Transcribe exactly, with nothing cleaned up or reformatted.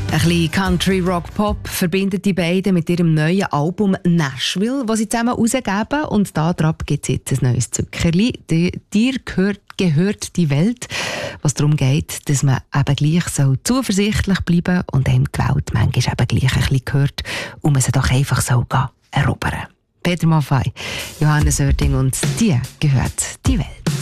Ein bisschen Country Rock Pop verbindet die beiden mit ihrem neuen Album Nashville, das sie zusammen herausgeben. Und da drauf gibt es jetzt ein neues Zuckerli. Dir gehört, gehört die Welt, was darum geht, dass man eben gleich so zuversichtlich bleiben und einem die Welt manchmal eben gleich ein bisschen gehört und man sie doch einfach so erobern. Peter Maffay, Johannes Oerding und dir gehört die Welt.